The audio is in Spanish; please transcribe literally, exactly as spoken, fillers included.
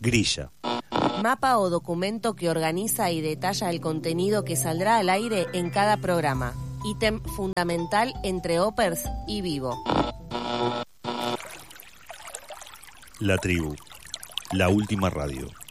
Grilla. Mapa o documento que organiza y detalla el contenido que saldrá al aire en cada programa. Ítem fundamental entre Opers y Vivo. La Tribu, la última radio.